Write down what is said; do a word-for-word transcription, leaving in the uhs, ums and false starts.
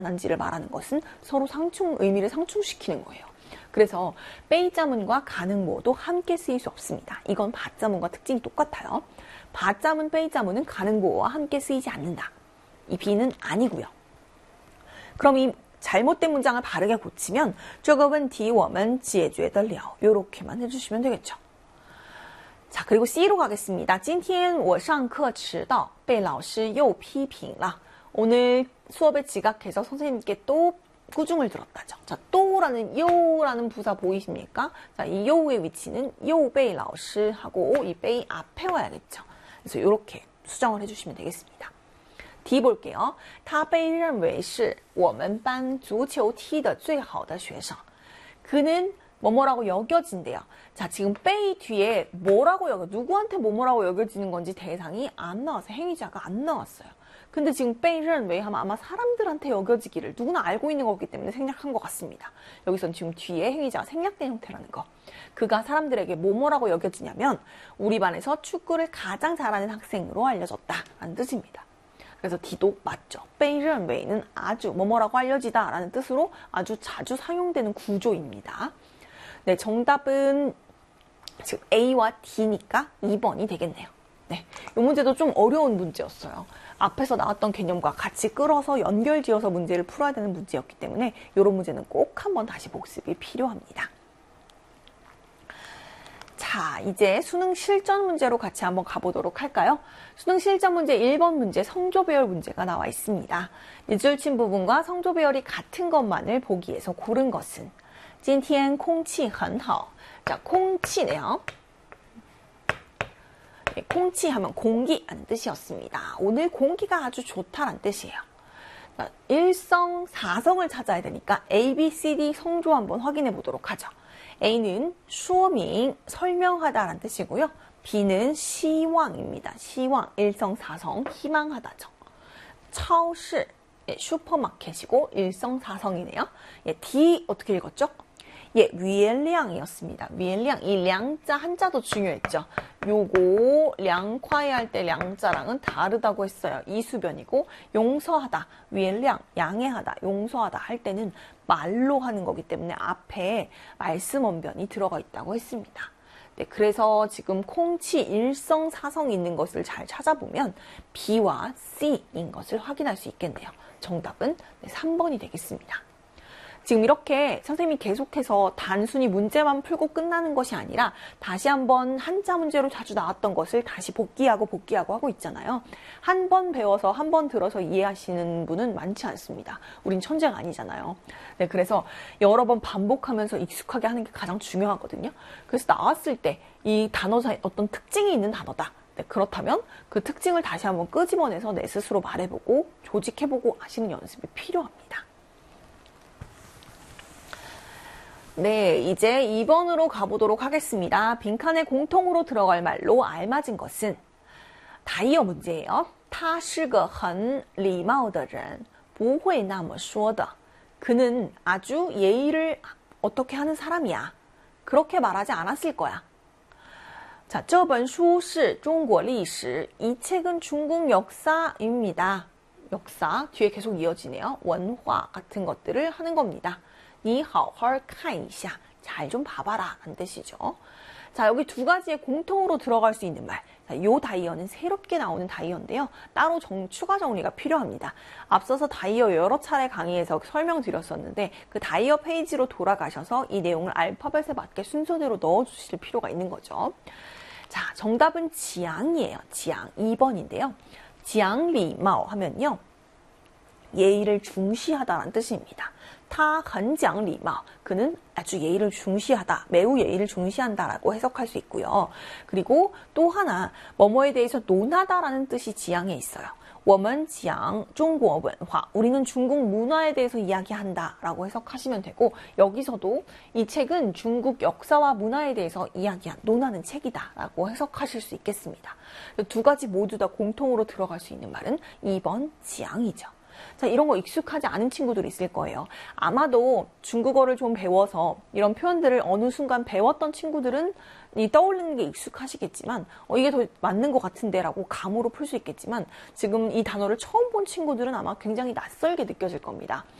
난지를 말하는 것은 서로 상충, 의미를 상충시키는 거예요. 그래서 베이자문과 가능모도 함께 쓰일 수 없습니다. 이건 바자문과 특징이 똑같아요. 바자문, 베이자문은 가능모와 함께 쓰이지 않는다. 이 B는 아니고요. 그럼 이 잘못된 문장을 바르게 고치면 这个问题我们解决得了 이렇게만 해주시면 되겠죠. 자, 그리고 C로 가겠습니다. 今天我上课迟到被老师又批评了. 오늘 수업에 지각해서 선생님께 또 꾸중을 들었다죠. 자, 또라는 요라는 부사 보이십니까? 자, 이 요의 위치는 요베이 라오시 하고 이 베이 앞에 와야겠죠. 그래서 이렇게 수정을 해주시면 되겠습니다. D 볼게요. 他被认为是我们班足球踢得最好的学生. 그는 뭐뭐라고 여겨진대요. 자, 지금 베이 뒤에 뭐라고 여겨, 누구한테 뭐뭐라고 여겨지는 건지 대상이 안 나왔어요. 행위자가 안 나왔어요. 근데 지금 베이는 왜 하면 아마 사람들한테 여겨지기를 누구나 알고 있는 거기 때문에 생략한 것 같습니다. 여기선 지금 뒤에 행위자가 생략된 형태라는 거. 그가 사람들에게 뭐뭐라고 여겨지냐면 우리 반에서 축구를 가장 잘하는 학생으로 알려졌다라는 뜻입니다. 그래서 D도 맞죠. 베이는 왜는 아주 뭐뭐라고 알려지다 라는 뜻으로 아주 자주 사용되는 구조입니다. 네, 정답은 지금 A와 D니까 이 번이 되겠네요. 네, 이 문제도 좀 어려운 문제였어요. 앞에서 나왔던 개념과 같이 끌어서 연결지어서 문제를 풀어야 되는 문제였기 때문에 이런 문제는 꼭 한번 다시 복습이 필요합니다. 자, 이제 수능 실전 문제로 같이 한번 가보도록 할까요? 수능 실전 문제 일 번 문제 성조 배열 문제가 나와 있습니다. 밑줄친 부분과 성조 배열이 같은 것만을 보기에서 고른 것은 今天空气很好. 자, 공치네요. 네, 공치 하면 공기라는 뜻이었습니다. 오늘 공기가 아주 좋다라는 뜻이에요. 자, 일성, 사성을 찾아야 되니까 A, B, C, D 성조 한번 확인해 보도록 하죠. A는 说明, 설명하다라는 뜻이고요. B는 시왕입니다. 시왕, 일성, 사성, 희망하다죠. 超市, 예, 슈퍼마켓이고 일성, 사성이네요. 예, D 어떻게 읽었죠? 예, 위엔량이었습니다. 위엔량, 이 량자 한자도 중요했죠. 요거 량콰이 할 때 량자랑은 다르다고 했어요. 이수변이고 용서하다, 위엔량, 양해하다, 용서하다 할 때는 말로 하는 거기 때문에 앞에 말씀 언변이 들어가 있다고 했습니다. 네, 그래서 지금 콩치 일성, 사성이 있는 것을 잘 찾아보면 B와 C인 것을 확인할 수 있겠네요. 정답은 네, 삼 번이 되겠습니다. 지금 이렇게 선생님이 계속해서 단순히 문제만 풀고 끝나는 것이 아니라 다시 한번 한자 문제로 자주 나왔던 것을 다시 복기하고 복기하고 하고 있잖아요. 한 번 배워서 한 번 들어서 이해하시는 분은 많지 않습니다. 우린 천재가 아니잖아요. 네, 그래서 여러 번 반복하면서 익숙하게 하는 게 가장 중요하거든요. 그래서 나왔을 때 이 단어에 어떤 특징이 있는 단어다. 네, 그렇다면 그 특징을 다시 한번 끄집어내서 내 스스로 말해보고 조직해보고 하시는 연습이 필요합니다. 네, 이제 이 번으로 가보도록 하겠습니다. 빈칸에 공통으로 들어갈 말로 알맞은 것은 다이어 문제예요. 他是个很礼貌的人,不会那么说的. 그는 아주 예의를 어떻게 하는 사람이야. 그렇게 말하지 않았을 거야. 자, 这本书是中国历史. 이 책은 중국 역사입니다. 역사, 뒤에 계속 이어지네요. 원화 같은 것들을 하는 겁니다. 你好好看一下. 잘 좀 봐봐라 라는 뜻이죠. 자, 여기 두 가지의 공통으로 들어갈 수 있는 말. 자, 이 다이어는 새롭게 나오는 다이어인데요. 따로 정, 추가 정리가 필요합니다. 앞서서 다이어 여러 차례 강의에서 설명드렸었는데 그 다이어 페이지로 돌아가셔서 이 내용을 알파벳에 맞게 순서대로 넣어주실 필요가 있는 거죠. 자, 정답은 지앙이에요. 지앙 이 번인데요. 지앙 리마오 하면요. 예의를 중시하다라는 뜻입니다. 他很讲礼貌. 그는 아주 예의를 중시하다, 매우 예의를 중시한다라고 해석할 수 있고요. 그리고 또 하나, 뭐뭐에 대해서 논하다라는 뜻이 지향에 있어요. 我们讲中国文化. 우리는 중국 문화에 대해서 이야기한다라고 해석하시면 되고, 여기서도 이 책은 중국 역사와 문화에 대해서 이야기한, 논하는 책이다라고 해석하실 수 있겠습니다. 두 가지 모두 다 공통으로 들어갈 수 있는 말은 이 번 지향이죠. 자, 이런 거 익숙하지 않은 친구들이 있을 거예요. 아마도 중국어를 좀 배워서 이런 표현들을 어느 순간 배웠던 친구들은 이 떠올리는 게 익숙하시겠지만 어, 이게 더 맞는 것 같은데 라고 감으로 풀 수 있겠지만 지금 이 단어를 처음 본 친구들은 아마 굉장히 낯설게 느껴질 겁니다.